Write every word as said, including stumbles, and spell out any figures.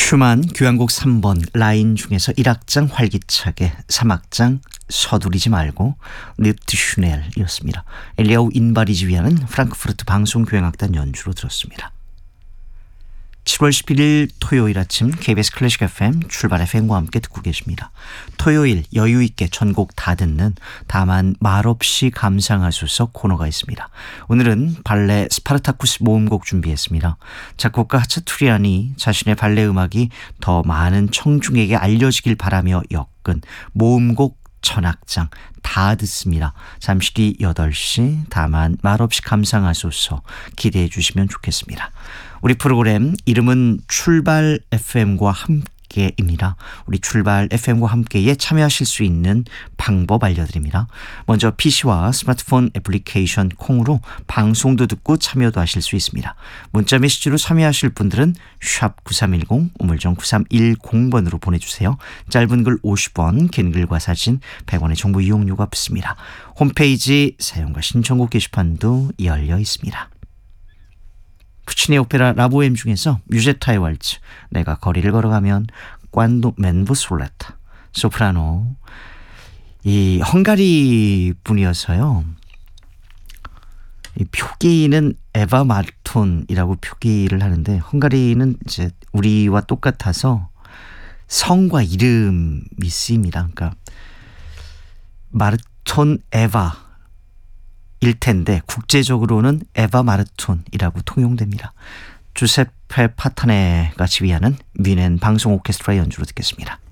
슈만 교향곡 삼 번 라인 중에서 일 악장 활기차게, 삼 악장 서두르지 말고 늪트 슈넬이었습니다. 엘리아우 인바리지위아는 프랑크푸르트 방송교향악단 연주로 들었습니다. 칠월 십일일 토요일 아침 케이비에스 클래식 에프엠 출발 에프엠과 함께 듣고 계십니다. 토요일 여유있게 전곡 다 듣는 다만 말없이 감상하소서 코너가 있습니다. 오늘은 발레 스파르타쿠스 모음곡 준비했습니다. 작곡가 하차투리안이 자신의 발레 음악이 더 많은 청중에게 알려지길 바라며 엮은 모음곡 천악장 다 듣습니다. 잠시 뒤 여덟 시 다만 말없이 감상하소서 기대해 주시면 좋겠습니다. 우리 프로그램 이름은 출발 에프엠과 함께입니다. 우리 출발 에프엠과 함께에 참여하실 수 있는 방법 알려드립니다. 먼저 피시와 스마트폰 애플리케이션 콩으로 방송도 듣고 참여도 하실 수 있습니다. 문자 메시지로 참여하실 분들은 샵 구삼일공 우물정 구삼일공 번으로 보내주세요. 짧은 글 오십 원, 긴 글과 사진 백 원의 정보 이용료가 붙습니다. 홈페이지 사용과 신청곡 게시판도 열려 있습니다. 푸치니 오페라 라보엠 중에서 뮤제타의 왈츠, 내가 거리를 걸어가면, 꽌도 멘보 솔레타, 소프라노. 이 헝가리 분이어서요. 이 표기는 에바 마르톤이라고 표기를 하는데 헝가리는 이제 우리와 똑같아서 성과 이름이 쓰입니다. 그러니까 마르톤 에바 일 텐데 국제적으로는 에바 마르톤이라고 통용됩니다. 주세페 파타네가 지휘하는 뮌헨 방송 오케스트라 연주로 듣겠습니다.